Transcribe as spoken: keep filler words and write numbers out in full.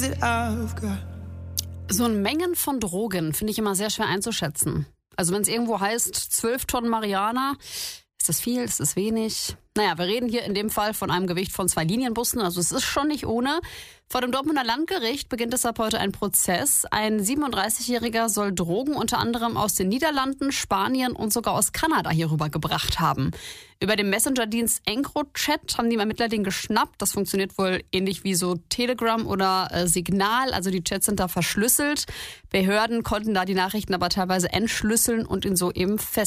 So eine Mengen von Drogen finde ich immer sehr schwer einzuschätzen. Also wenn es irgendwo heißt, zwölf Tonnen Marihuana, ist das viel, ist das wenig? Naja, wir reden hier in dem Fall von einem Gewicht von zwei Linienbussen, also es ist schon nicht ohne. Vor dem Dortmunder Landgericht beginnt deshalb heute ein Prozess. Ein siebenunddreißigjähriger soll Drogen unter anderem aus den Niederlanden, Spanien und sogar aus Kanada hier rübergebracht haben. Über den Messenger-Dienst EncroChat haben die Ermittler den geschnappt. Das funktioniert wohl ähnlich wie so Telegram oder äh, Signal. Also die Chats sind da verschlüsselt. Behörden konnten da die Nachrichten aber teilweise entschlüsseln und ihn so eben festnehmen.